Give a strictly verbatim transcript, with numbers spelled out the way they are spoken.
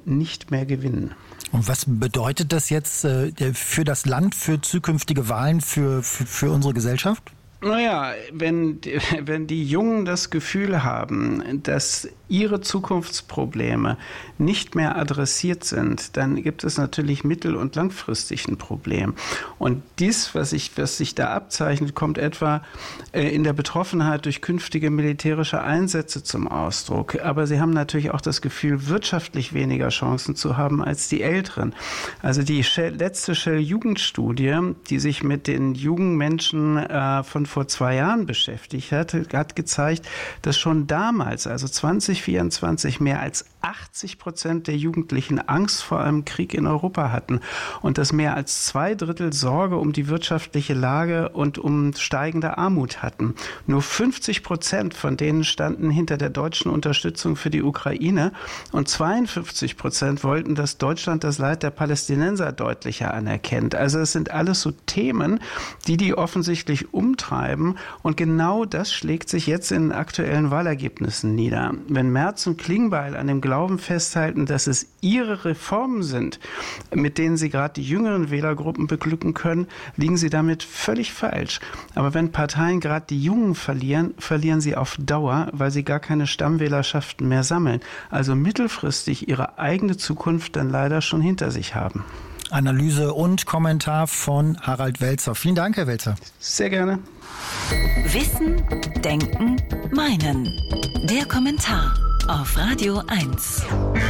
nicht mehr gewinnen. Und was bedeutet das jetzt äh, für das Land, für zukünftige Wahlen, für, für, für unsere Gesellschaft? Naja, wenn, wenn die Jungen das Gefühl haben, dass ihre Zukunftsprobleme nicht mehr adressiert sind, dann gibt es natürlich mittel- und langfristig ein Problem. Und dies, was, ich, was sich da abzeichnet, kommt etwa in der Betroffenheit durch künftige militärische Einsätze zum Ausdruck. Aber sie haben natürlich auch das Gefühl, wirtschaftlich weniger Chancen zu haben als die Älteren. Also die Shell, letzte Shell-Jugendstudie, die sich mit den jungen Menschen äh, von vor zwei Jahren beschäftigt hat, hat gezeigt, dass schon damals, also zwanzig vierundzwanzig, mehr als achtzig Prozent der Jugendlichen Angst vor einem Krieg in Europa hatten und dass mehr als zwei Drittel Sorge um die wirtschaftliche Lage und um steigende Armut hatten. Nur fünfzig Prozent von denen standen hinter der deutschen Unterstützung für die Ukraine und zweiundfünfzig Prozent wollten, dass Deutschland das Leid der Palästinenser deutlicher anerkennt. Also es sind alles so Themen, die die offensichtlich umtreiben und genau das schlägt sich jetzt in aktuellen Wahlergebnissen nieder. Wenn Merz und Klingbeil an dem Glauben festhalten, dass es ihre Reformen sind, mit denen sie gerade die jüngeren Wählergruppen beglücken können, liegen sie damit völlig falsch. Aber wenn Parteien gerade die Jungen verlieren, verlieren sie auf Dauer, weil sie gar keine Stammwählerschaften mehr sammeln. Also mittelfristig ihre eigene Zukunft dann leider schon hinter sich haben. Analyse und Kommentar von Harald Welzer. Vielen Dank, Herr Welzer. Sehr gerne. Wissen, Denken, Meinen. Der Kommentar auf Radio eins.